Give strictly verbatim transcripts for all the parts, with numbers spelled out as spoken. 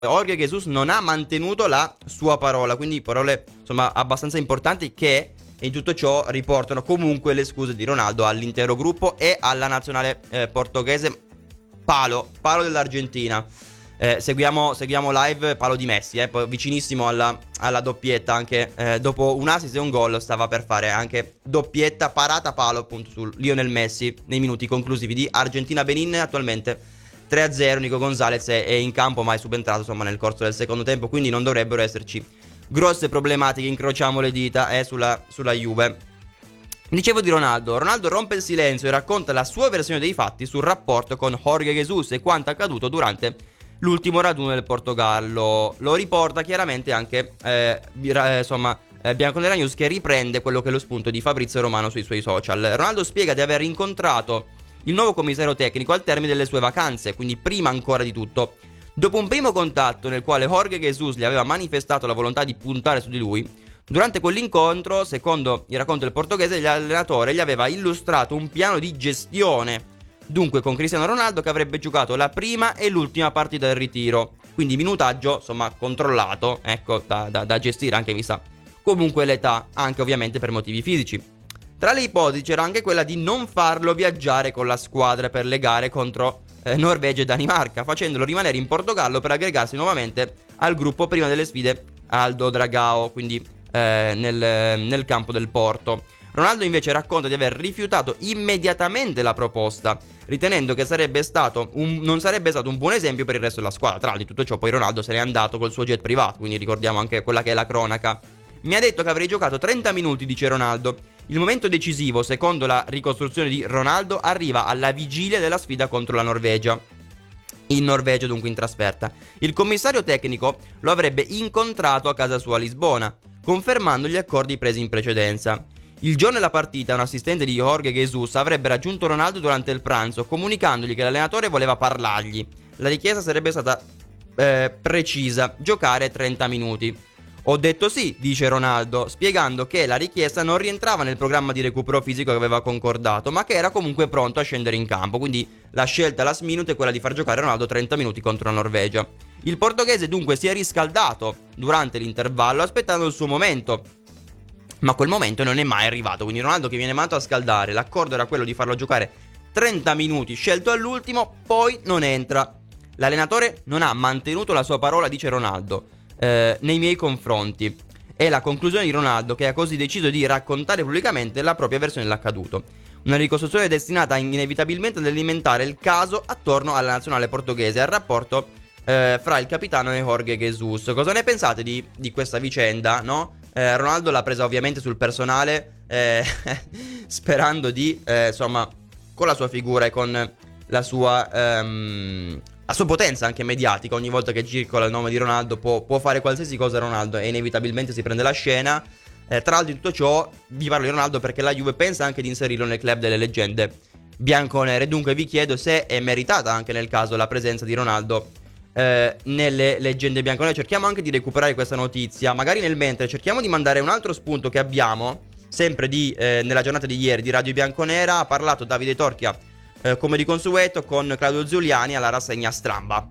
Jorge Jesus non ha mantenuto la sua parola, quindi parole insomma abbastanza importanti che in tutto ciò riportano comunque le scuse di Ronaldo all'intero gruppo e alla nazionale eh, portoghese. Palo, palo dell'Argentina. Eh, seguiamo, seguiamo live palo di Messi, eh, poi vicinissimo alla, alla doppietta anche eh, dopo un assist e un gol stava per fare anche doppietta, parata palo appunto su Lionel Messi nei minuti conclusivi di Argentina-Benin. Attualmente tre a zero, Nico Gonzalez è, è in campo ma è subentrato insomma nel corso del secondo tempo, quindi non dovrebbero esserci grosse problematiche, incrociamo le dita eh, sulla, sulla Juve. Dicevo di Ronaldo. Ronaldo rompe il silenzio e racconta la sua versione dei fatti sul rapporto con Jorge Jesus e quanto accaduto durante l'ultimo raduno del Portogallo. Lo riporta chiaramente anche eh, insomma eh, Bianconera News, che riprende quello che è lo spunto di Fabrizio Romano sui suoi social. Ronaldo spiega di aver incontrato il nuovo commissario tecnico al termine delle sue vacanze, quindi prima ancora di tutto. Dopo un primo contatto nel quale Jorge Jesus gli aveva manifestato la volontà di puntare su di lui, durante quell'incontro, secondo il racconto del portoghese, l'allenatore gli aveva illustrato un piano di gestione, dunque con Cristiano Ronaldo, che avrebbe giocato la prima e l'ultima partita del ritiro, quindi minutaggio insomma controllato, ecco, da, da, da gestire anche vista comunque l'età, anche ovviamente per motivi fisici. Tra le ipotesi c'era anche quella di non farlo viaggiare con la squadra per le gare contro eh, Norvegia e Danimarca, facendolo rimanere in Portogallo per aggregarsi nuovamente al gruppo prima delle sfide Aldo Dragao, quindi Eh, nel, nel campo del Porto. Ronaldo invece racconta di aver rifiutato immediatamente la proposta, ritenendo che sarebbe stato un, non sarebbe stato un buon esempio per il resto della squadra. Tra l'altro di tutto ciò poi Ronaldo se n'è andato col suo jet privato, quindi ricordiamo anche quella che è la cronaca. Mi ha detto che avrei giocato trenta minuti, dice Ronaldo. Il momento decisivo, secondo la ricostruzione di Ronaldo, arriva alla vigilia della sfida contro la Norvegia. In Norvegia, dunque in trasferta. Il commissario tecnico lo avrebbe incontrato a casa sua a Lisbona, confermando gli accordi presi in precedenza. Il giorno della partita, un assistente di Jorge Jesus avrebbe raggiunto Ronaldo durante il pranzo, comunicandogli che l'allenatore voleva parlargli. La richiesta sarebbe stata eh, precisa: giocare trenta minuti. Ho detto sì, dice Ronaldo, spiegando che la richiesta non rientrava nel programma di recupero fisico che aveva concordato, ma che era comunque pronto a scendere in campo. Quindi la scelta last minute è quella di far giocare Ronaldo trenta minuti contro la Norvegia. Il portoghese dunque si è riscaldato durante l'intervallo aspettando il suo momento, ma quel momento non è mai arrivato. Quindi Ronaldo che viene mandato a scaldare, l'accordo era quello di farlo giocare trenta minuti, scelto all'ultimo, poi non entra. L'allenatore non ha mantenuto la sua parola, dice Ronaldo, eh, nei miei confronti. È la conclusione di Ronaldo, che ha così deciso di raccontare pubblicamente la propria versione dell'accaduto. Una ricostruzione destinata inevitabilmente ad alimentare il caso attorno alla nazionale portoghese e al rapporto eh, fra il capitano e Jorge Jesus. Cosa ne pensate di, di questa vicenda, no? Eh, Ronaldo l'ha presa ovviamente sul personale, eh, sperando di, eh, insomma, con la sua figura e con la sua, ehm, la sua potenza anche mediatica, ogni volta che circola il nome di Ronaldo può, può fare qualsiasi cosa Ronaldo e inevitabilmente si prende la scena. Eh, tra l'altro di tutto ciò vi parlo di Ronaldo perché la Juve pensa anche di inserirlo nel club delle leggende bianconere. Dunque vi chiedo se è meritata anche nel caso la presenza di Ronaldo eh, nelle leggende bianconere. Cerchiamo anche di recuperare questa notizia, magari nel mentre cerchiamo di mandare un altro spunto che abbiamo sempre di, eh, nella giornata di ieri di Radio Bianconera. Ha parlato Davide Torchia eh, come di consueto con Claudio Giuliani alla rassegna Stramba.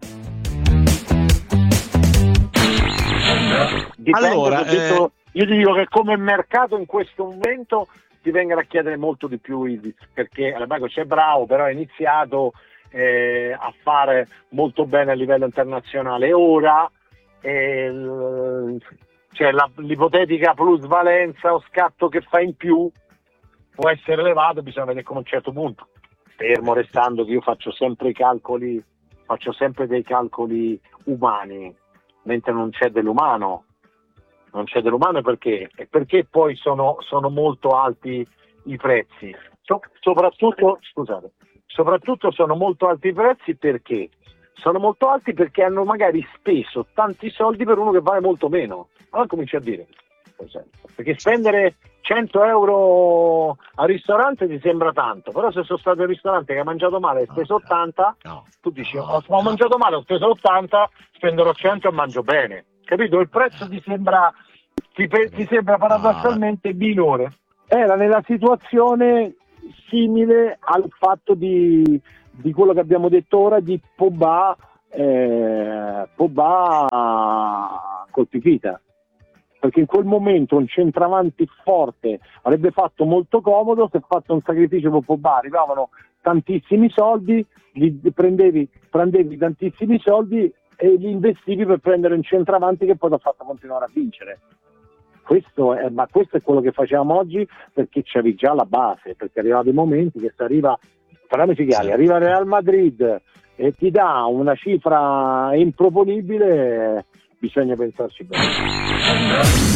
Dipende, allora, detto, eh... io ti dico che come mercato in questo momento ti vengono a chiedere molto di più Ivic, perché Alemago c'è bravo, però ha iniziato eh, a fare molto bene a livello internazionale. Ora eh, cioè la, l'ipotetica plusvalenza o scatto che fa in più può essere elevato, bisogna vedere come a un certo punto, fermo restando che io faccio sempre i calcoli, faccio sempre dei calcoli umani, mentre non c'è dell'umano. Non c'è dell'umano perché? E perché poi sono, sono molto alti i prezzi. So, soprattutto, scusate, soprattutto sono molto alti i prezzi perché? Sono molto alti perché hanno magari speso tanti soldi per uno che vale molto meno. Allora cominci a dire, perché spendere cento euro al ristorante ti sembra tanto, però se sono stato al ristorante che ha mangiato male e ha speso ottanta, no, tu dici no, ho, ho mangiato male, ho speso ottanta, spenderò cento e mangio bene. Capito? Il prezzo ti sembra ti, ti sembra paradossalmente minore. Era nella situazione simile al fatto di, di quello che abbiamo detto ora di Pogba eh, Pogba colpita, perché in quel momento un centravanti forte avrebbe fatto molto comodo. Si è fatto un sacrificio per Pogba, arrivavano tantissimi soldi, li prendevi, prendevi tantissimi soldi e li investivi per prendere un centravanti che poi ti ha fatto continuare a vincere. Questo è, ma questo è quello che facciamo oggi, perché c'avevi già la base, perché arrivano dei momenti che si arriva, parliamoci chiari, arriva il Real Madrid e ti dà una cifra improponibile, bisogna pensarci bene.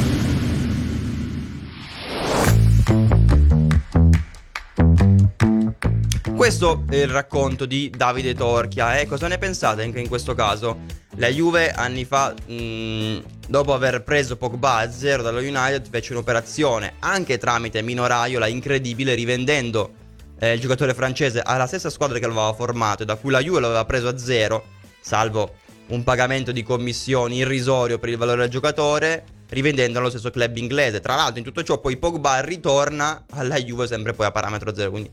Questo è il racconto di Davide Torchia. Eh, cosa ne pensate anche in questo caso? La Juve anni fa, mh, dopo aver preso Pogba a zero dallo United, fece un'operazione anche tramite Mino Raiola incredibile, rivendendo eh, il giocatore francese alla stessa squadra che lo aveva formato e da cui la Juve lo aveva preso a zero, salvo un pagamento di commissioni irrisorio per il valore del giocatore, rivendendolo allo stesso club inglese. Tra l'altro in tutto ciò poi Pogba ritorna alla Juve sempre poi a parametro zero, quindi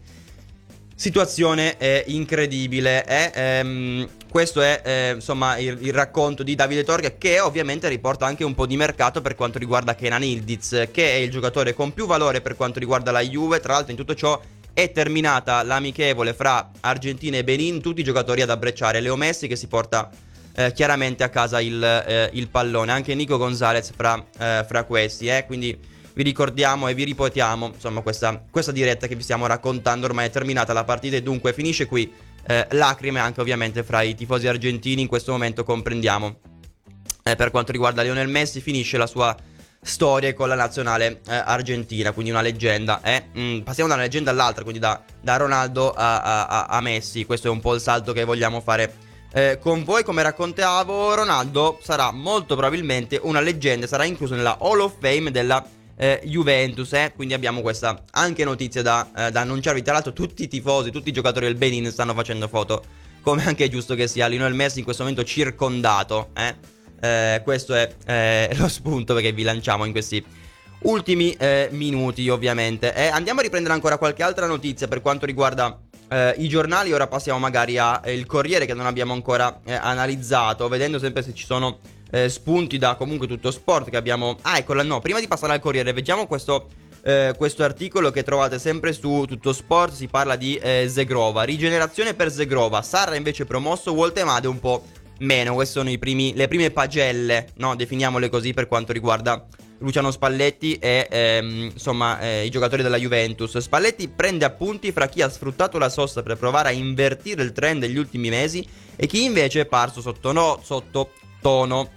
situazione eh, incredibile. eh? ehm, Questo è eh, insomma il, il racconto di Davide Torchia, che ovviamente riporta anche un po' di mercato per quanto riguarda Kenan Yildiz, che è il giocatore con più valore per quanto riguarda la Juve. Tra l'altro in tutto ciò è terminata l'amichevole fra Argentina e Benin, tutti i giocatori ad abbrecciare. Leo Messi che si porta eh, chiaramente a casa il, eh, il pallone, anche Nico Gonzalez fra, eh, fra questi, eh? Quindi vi ricordiamo e vi riportiamo insomma questa, questa diretta che vi stiamo raccontando. Ormai è terminata la partita e dunque finisce qui. eh, Lacrime anche ovviamente fra i tifosi argentini. In questo momento comprendiamo eh, per quanto riguarda Lionel Messi, finisce la sua storia con la nazionale eh, argentina, quindi una leggenda. eh? mm, Passiamo da una leggenda all'altra, quindi da, da Ronaldo a, a, a Messi. Questo è un po' il salto che vogliamo fare eh, con voi. Come raccontavo, Ronaldo sarà molto probabilmente una leggenda, sarà incluso nella Hall of Fame della Eh, Juventus, eh? Quindi abbiamo questa anche notizia da, eh, da annunciarvi. Tra l'altro tutti i tifosi, tutti i giocatori del Benin stanno facendo foto, come anche è giusto che sia. Lionel Messi in questo momento circondato, eh? Eh, questo è eh, lo spunto che vi lanciamo in questi ultimi eh, minuti ovviamente. eh, Andiamo a riprendere ancora qualche altra notizia per quanto riguarda eh, i giornali. Ora passiamo magari al eh, Corriere, che non abbiamo ancora eh, analizzato, vedendo sempre se ci sono Eh, spunti da comunque Tutto Sport che abbiamo. Ah, eccola, no, prima di passare al Corriere vediamo questo eh, questo articolo che trovate sempre su Tutto Sport. Si parla di eh, Zegrova, rigenerazione per Zegrova. Sarra invece promosso, Woltemade un po' meno. Queste sono i primi, le prime pagelle, no, definiamole così, per quanto riguarda Luciano Spalletti e ehm, insomma eh, i giocatori della Juventus. Spalletti prende appunti fra chi ha sfruttato la sosta per provare a invertire il trend degli ultimi mesi e chi invece è parso sotto, no, sotto tono.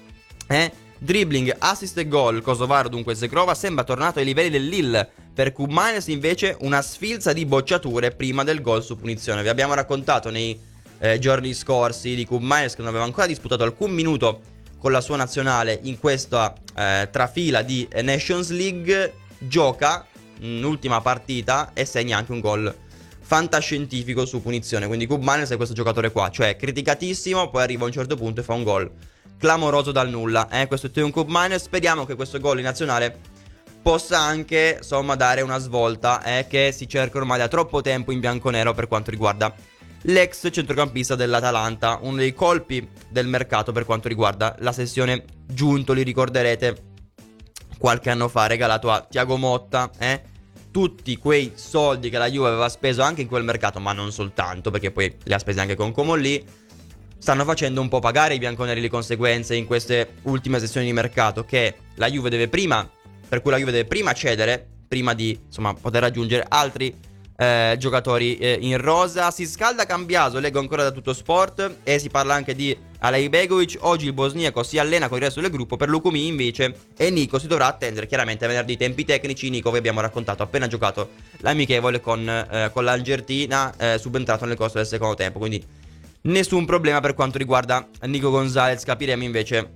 Eh? Dribbling, assist e gol. Kosovaro dunque Zegrova sembra tornato ai livelli del Lille. Per Koopmeiners invece una sfilza di bocciature prima del gol su punizione. Vi abbiamo raccontato nei eh, giorni scorsi di Koopmeiners che non aveva ancora disputato alcun minuto con la sua nazionale in questa eh, trafila di Nations League. Gioca l'ultima partita e segna anche un gol fantascientifico su punizione. Quindi Koopmeiners è questo giocatore qua, cioè criticatissimo, poi arriva a un certo punto e fa un gol clamoroso dal nulla. eh? Questo è Teun Koopmeiners. Speriamo che questo gol in nazionale possa anche insomma dare una svolta eh, che si cerca ormai da troppo tempo in bianconero per quanto riguarda l'ex centrocampista dell'Atalanta. Uno dei colpi del mercato per quanto riguarda la sessione Giuntoli, ricorderete qualche anno fa regalato a Thiago Motta. eh? Tutti quei soldi che la Juve aveva speso anche in quel mercato, ma non soltanto, perché poi li ha spesi anche con Comolli, stanno facendo un po' pagare i bianconeri le conseguenze in queste ultime sessioni di mercato, che la Juve deve prima, per cui la Juve deve prima cedere, prima di insomma poter raggiungere altri eh, giocatori eh, in rosa. Si scalda Cambiaso, leggo ancora da Tutto Sport, e si parla anche di Alejbegovic. Oggi il bosniaco si allena con il resto del gruppo, per Lukumi invece e Nico si dovrà attendere chiaramente a venerdì i tempi tecnici. Nico, vi abbiamo raccontato, appena giocato l'amichevole con, eh, con l'Argentina, eh, subentrato nel corso del secondo tempo, quindi nessun problema per quanto riguarda Nico Gonzalez. Capiremo invece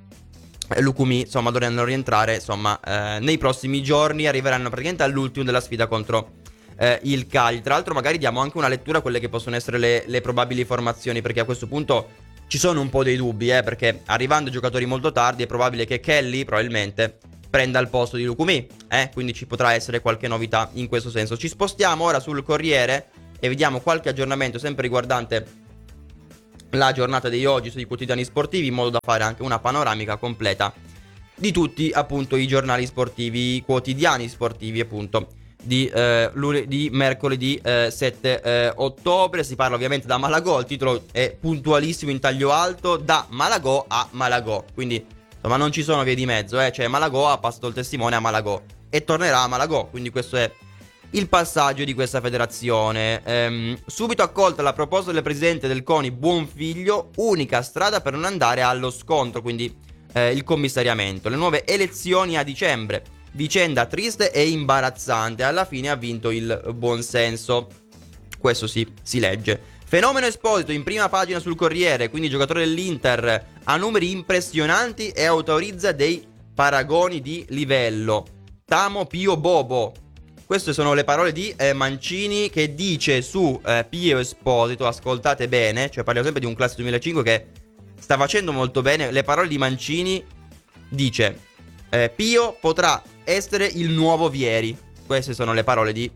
Lukumi, insomma, dovranno rientrare insomma eh, nei prossimi giorni. Arriveranno praticamente all'ultimo della sfida contro eh, il Cagliari. Tra l'altro magari diamo anche una lettura a quelle che possono essere le, le probabili formazioni, perché a questo punto ci sono un po' dei dubbi, eh, perché arrivando i giocatori molto tardi è probabile che Kelly probabilmente prenda il posto di Lukumi, eh, quindi ci potrà essere qualche novità in questo senso. Ci spostiamo ora sul Corriere e vediamo qualche aggiornamento sempre riguardante la giornata di oggi sui quotidiani sportivi, in modo da fare anche una panoramica completa di tutti appunto i giornali sportivi, i quotidiani sportivi appunto di, eh, lunedì, mercoledì eh, sette eh, ottobre. Si parla ovviamente da Malagò, il titolo è puntualissimo in taglio alto: da Malagò a Malagò, quindi insomma non ci sono vie di mezzo, eh. Cioè Malagò ha passato il testimone a Malagò e tornerà a Malagò, quindi questo è il passaggio di questa federazione. Ehm, subito accolta la proposta del presidente del CONI Buonfiglio, unica strada per non andare allo scontro, quindi eh, il commissariamento. Le nuove elezioni a dicembre, vicenda triste e imbarazzante, alla fine ha vinto il buonsenso. Questo sì, si legge. Fenomeno Esposito in prima pagina sul Corriere, quindi giocatore dell'Inter ha numeri impressionanti e autorizza dei paragoni di livello. Tamo Pio Bobo. Queste sono le parole di eh, Mancini, che dice su eh, Pio Esposito, ascoltate bene, cioè parliamo sempre di un classe duemilacinque che sta facendo molto bene. Le parole di Mancini dice eh, Pio potrà essere il nuovo Vieri. Queste sono le parole di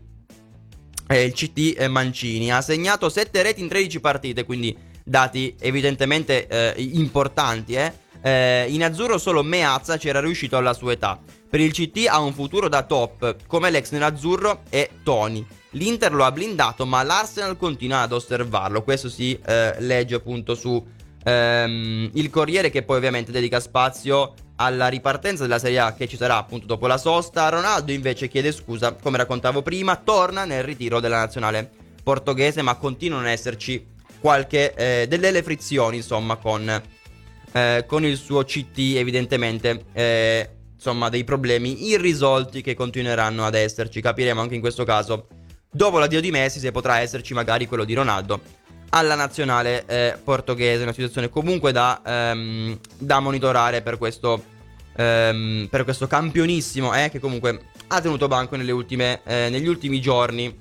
eh, il C T eh, Mancini. Ha segnato sette reti in tredici partite, quindi dati evidentemente eh, importanti, eh. Eh, in azzurro solo Meazza c'era riuscito alla sua età. Per il C T ha un futuro da top, come l'ex nerazzurro e Toni. L'Inter lo ha blindato, ma l'Arsenal continua ad osservarlo. Questo si eh, legge appunto su ehm, il Corriere, che poi ovviamente dedica spazio alla ripartenza della Serie A, che ci sarà appunto dopo la sosta. Ronaldo invece chiede scusa, come raccontavo prima, torna nel ritiro della nazionale portoghese, ma continuano ad esserci qualche eh, delle frizioni, insomma, con, eh, con il suo C T, evidentemente. Eh, Insomma, dei problemi irrisolti che continueranno ad esserci. Capiremo anche in questo caso, dopo l'addio di Messi, se potrà esserci magari quello di Ronaldo alla nazionale eh, portoghese. Una situazione comunque da, ehm, da monitorare per questo, ehm, per questo campionissimo, eh, che comunque ha tenuto banco nelle ultime, eh, negli ultimi giorni.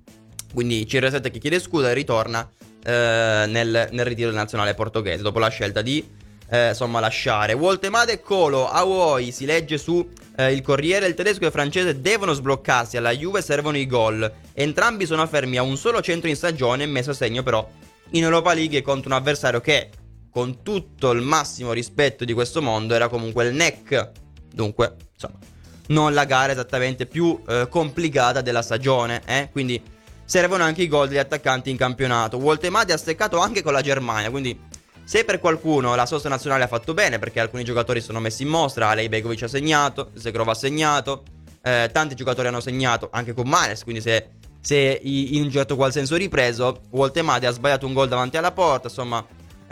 Quindi C R sette che chiede scusa e ritorna eh, nel, nel ritiro della nazionale portoghese dopo la scelta di Eh, insomma lasciare. Woltemade e Colo Awoi, si legge su eh, il Corriere. Il tedesco e il francese devono sbloccarsi, alla Juve servono i gol. Entrambi sono fermi a un solo centro in stagione, messo a segno però in Europa League contro un avversario che, con tutto il massimo rispetto di questo mondo, era comunque il N E C. Dunque, insomma, non la gara esattamente più eh, complicata della stagione, eh? Quindi servono anche i gol degli attaccanti in campionato. Woltemade ha steccato anche con la Germania, quindi se per qualcuno la sosta nazionale ha fatto bene, perché alcuni giocatori sono messi in mostra, Alej Begovic ha segnato, Zegrov ha segnato, eh, tanti giocatori hanno segnato, anche con Manes, quindi se, se in un certo qual senso ripreso, Woltemade ha sbagliato un gol davanti alla porta, insomma,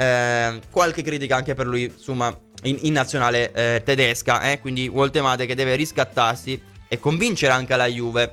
eh, qualche critica anche per lui, insomma, in, in nazionale eh, tedesca, eh, quindi Woltemade che deve riscattarsi e convincere anche la Juve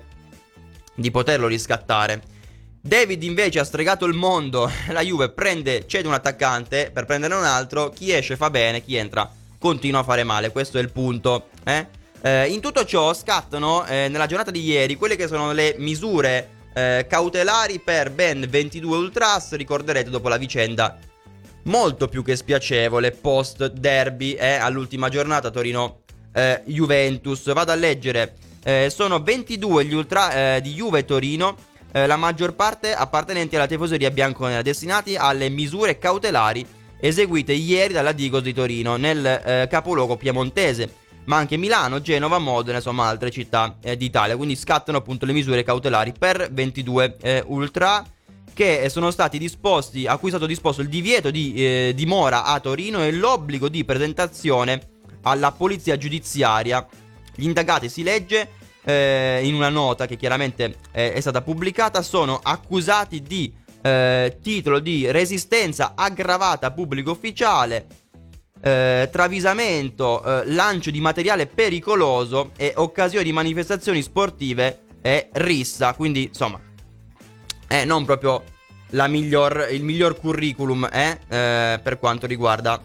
di poterlo riscattare. David invece ha stregato il mondo. La Juve prende, cede un attaccante per prendere un altro. Chi esce fa bene, chi entra continua a fare male. Questo è il punto, eh? Eh, in tutto ciò scattano eh, nella giornata di ieri quelle che sono le misure eh, cautelari per ben ventidue ultras. Ricorderete dopo la vicenda molto più che spiacevole post derby eh, all'ultima giornata Torino eh, Juventus. Vado a leggere, eh, sono ventidue gli ultra eh, di Juve e Torino, la maggior parte appartenenti alla tifoseria bianconera, destinati alle misure cautelari eseguite ieri dalla Digos di Torino nel eh, capoluogo piemontese, ma anche Milano, Genova, Modena, insomma altre città eh, d'Italia. Quindi scattano appunto le misure cautelari per ventidue eh, ultra che sono stati disposti, a cui è stato disposto il divieto di eh, dimora a Torino e l'obbligo di presentazione alla polizia giudiziaria. Gli indagati, si legge Eh, in una nota che chiaramente eh, è stata pubblicata, sono accusati di eh, titolo di resistenza aggravata a pubblico ufficiale, eh, travisamento, eh, lancio di materiale pericoloso e occasione di manifestazioni sportive e rissa. Quindi insomma è non proprio la miglior, il miglior curriculum eh, eh, per quanto riguarda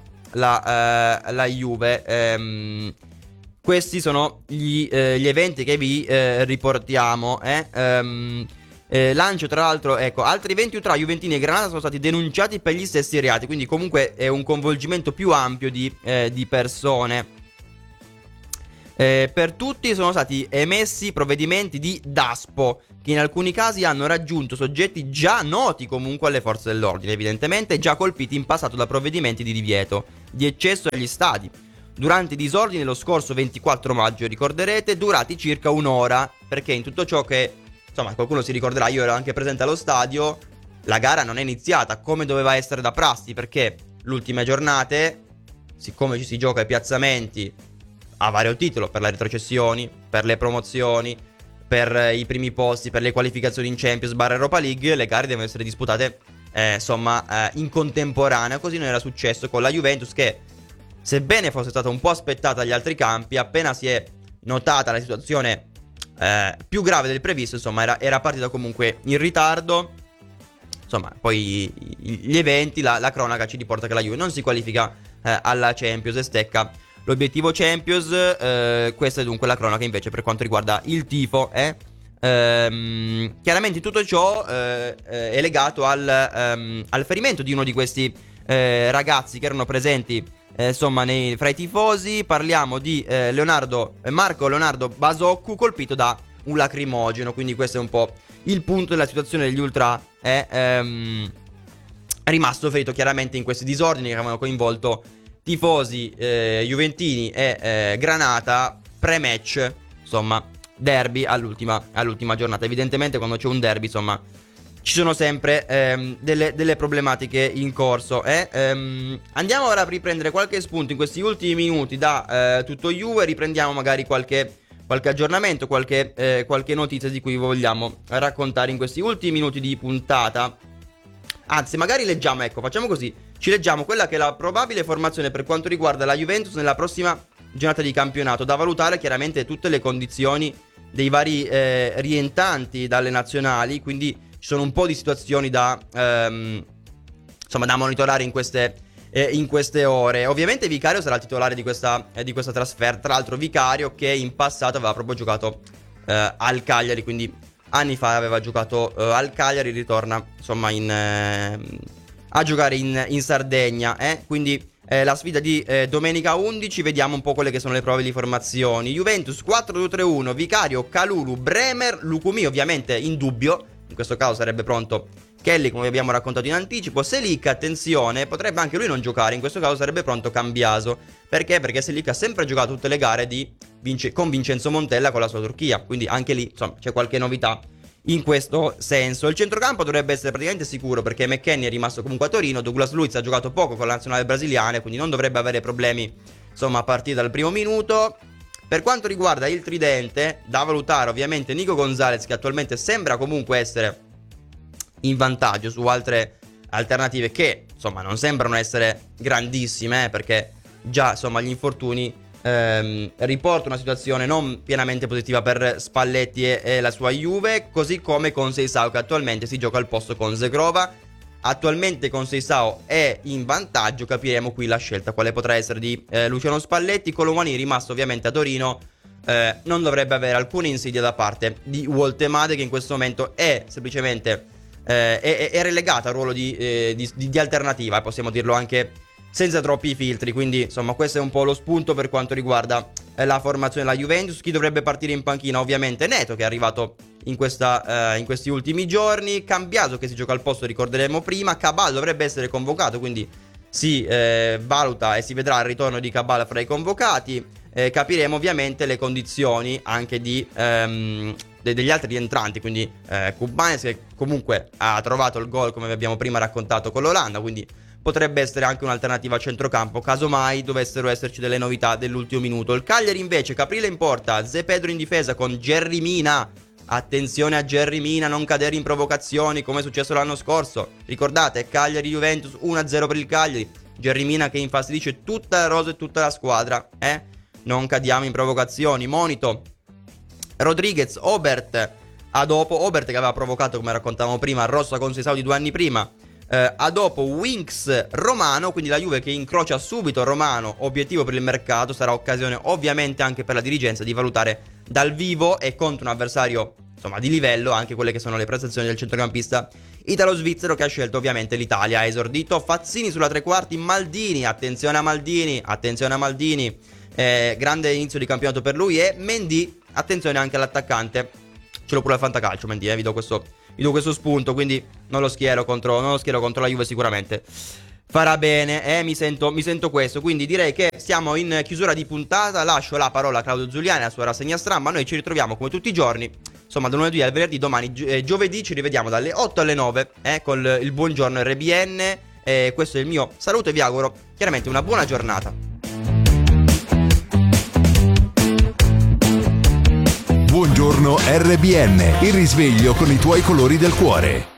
la, eh, la Juve. ehm Questi sono gli, eh, gli eventi che vi eh, riportiamo. Eh? Um, eh, lancio tra l'altro, ecco, altri venti ultra juventini e Granata sono stati denunciati per gli stessi reati. Quindi comunque è un coinvolgimento più ampio di, eh, di persone. Eh, per tutti sono stati emessi provvedimenti di daspo che in alcuni casi hanno raggiunto soggetti già noti comunque alle forze dell'ordine, evidentemente già colpiti in passato da provvedimenti di divieto di eccesso agli stadi. Durante i disordini lo scorso ventiquattro maggio, ricorderete, durati circa un'ora, perché in tutto ciò che, insomma, qualcuno si ricorderà, io ero anche presente allo stadio, la gara non è iniziata come doveva essere da prassi, perché le ultime giornate, siccome ci si gioca ai piazzamenti a vario titolo, per le retrocessioni, per le promozioni, per i primi posti, per le qualificazioni in Champions barra Europa League, le gare devono essere disputate eh, insomma eh, in contemporanea. Così non era successo con la Juventus che, sebbene fosse stata un po' aspettata agli altri campi, appena si è notata la situazione eh, più grave del previsto, insomma era, era partita comunque in ritardo. Insomma, poi gli eventi, la, la cronaca ci riporta che la Juve non si qualifica eh, alla Champions e stecca l'obiettivo Champions. eh, Questa è dunque la cronaca invece per quanto riguarda il tifo. eh. ehm, Chiaramente tutto ciò eh, eh, è legato al, ehm, al ferimento di uno di questi eh, ragazzi che erano presenti eh, insomma nei, fra i tifosi. Parliamo di eh, Leonardo, eh, Marco Leonardo Basoccu, colpito da un lacrimogeno. Quindi questo è un po' il punto della situazione degli ultra. È ehm, rimasto ferito chiaramente in questi disordini che avevano coinvolto tifosi eh, juventini e eh, Granata pre-match, insomma derby all'ultima, all'ultima giornata. Evidentemente quando c'è un derby, insomma, ci sono sempre ehm, delle, delle problematiche in corso. eh? ehm, Andiamo ora a riprendere qualche spunto in questi ultimi minuti da eh, tutto Juve. Riprendiamo magari qualche, qualche aggiornamento, qualche, eh, qualche notizia di cui vogliamo raccontare in questi ultimi minuti di puntata. Anzi, magari leggiamo, ecco, facciamo così. Ci leggiamo quella che è la probabile formazione per quanto riguarda la Juventus nella prossima giornata di campionato, da valutare chiaramente tutte le condizioni dei vari eh, rientranti dalle nazionali. Quindi ci sono un po' di situazioni da ehm, insomma da monitorare in queste, eh, in queste ore. Ovviamente Vicario sarà il titolare di questa, eh, di questa trasferta. Tra l'altro Vicario che in passato aveva proprio giocato eh, al Cagliari, quindi anni fa aveva giocato uh, al Cagliari, ritorna insomma in, eh, a giocare in, in Sardegna. eh? Quindi eh, la sfida di eh, domenica undici, vediamo un po' quelle che sono le prove di formazioni. Juventus quattro due tre uno, Vicario, Kalulu, Bremer, Lukumi ovviamente in dubbio, in questo caso sarebbe pronto Kelly come abbiamo raccontato in anticipo. Selic, attenzione, potrebbe anche lui non giocare, in questo caso sarebbe pronto Cambiaso. Perché? Perché Selic ha sempre giocato tutte le gare di Vince- con Vincenzo Montella con la sua Turchia, quindi anche lì insomma c'è qualche novità in questo senso. Il centrocampo dovrebbe essere praticamente sicuro perché McKennie è rimasto comunque a Torino, Douglas Luiz ha giocato poco con la nazionale brasiliana, quindi non dovrebbe avere problemi insomma a partire dal primo minuto. Per quanto riguarda il tridente, da valutare ovviamente Nico Gonzalez, che attualmente sembra comunque essere in vantaggio su altre alternative che insomma non sembrano essere grandissime, eh, perché già insomma gli infortuni ehm, riportano una situazione non pienamente positiva per Spalletti e, e la sua Juve, così come con Seisao che attualmente si gioca al posto con Zegrova. Attualmente con Seisao è in vantaggio, capiremo qui la scelta quale potrà essere di eh, Luciano Spalletti. Colomani, rimasto ovviamente a Torino, eh, non dovrebbe avere alcuna insidia da parte di Woltemade, che in questo momento è semplicemente eh, è, è relegato al ruolo di, eh, di, di, di alternativa, possiamo dirlo anche senza troppi filtri. Quindi insomma questo è un po' lo spunto per quanto riguarda eh, la formazione della Juventus. Chi dovrebbe partire in panchina? Ovviamente Neto, che è arrivato in, questa, eh, in questi ultimi giorni. Cambiaso che si gioca al posto, ricorderemo prima. Cabal dovrebbe essere convocato, quindi si eh, valuta e si vedrà il ritorno di Cabal fra i convocati. eh, Capiremo ovviamente le condizioni anche di ehm, de- degli altri rientranti, quindi eh, Kubanes, che comunque ha trovato il gol come vi abbiamo prima raccontato con l'Olanda, quindi potrebbe essere anche un'alternativa a centrocampo casomai dovessero esserci delle novità dell'ultimo minuto. Il Cagliari invece, Caprile in porta, Ze Pedro in difesa con Gerry Mina. Attenzione a Gerry Mina, non cadere in provocazioni come è successo l'anno scorso. Ricordate, Cagliari-Juventus uno a zero per il Cagliari. Gerry Mina che infastidisce tutta la rosa e tutta la squadra, eh? Non cadiamo in provocazioni. Monito, Rodriguez, Obert a dopo, Obert che aveva provocato, come raccontavamo prima, Rossa con Seisao di due anni prima. Uh, a dopo Winks, Romano, quindi la Juve che incrocia subito Romano, obiettivo per il mercato. Sarà occasione ovviamente anche per la dirigenza di valutare dal vivo e contro un avversario insomma di livello anche quelle che sono le prestazioni del centrocampista italo-svizzero, che ha scelto ovviamente l'Italia. Ha esordito Fazzini sulla tre quarti, Maldini, attenzione a Maldini, attenzione a Maldini eh, grande inizio di campionato per lui. E Mendy, attenzione anche all'attaccante, ce l'ho pure al fantacalcio Mendy, eh, vi do questo, vi do questo spunto, quindi non lo schiero contro, non lo schiero contro la Juve, sicuramente farà bene, eh, mi sento, mi sento questo. Quindi direi che siamo in chiusura di puntata. Lascio la parola a Claudio Zuliani, la sua rassegna stampa. Noi ci ritroviamo come tutti i giorni, insomma, da lunedì al venerdì. Domani gi- eh, giovedì ci rivediamo dalle otto alle nove, eh, con il buongiorno R B N. Eh, questo è il mio saluto e vi auguro chiaramente una buona giornata. Buongiorno R B N, il risveglio con i tuoi colori del cuore.